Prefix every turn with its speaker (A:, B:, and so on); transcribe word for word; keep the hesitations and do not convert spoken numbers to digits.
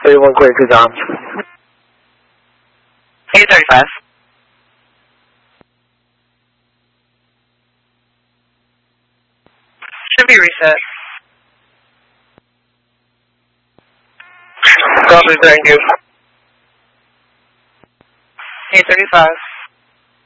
A: thirty-one, great, good job.
B: eight thirty-five. Should be reset.
A: Copy, thank you.
B: eight thirty-five.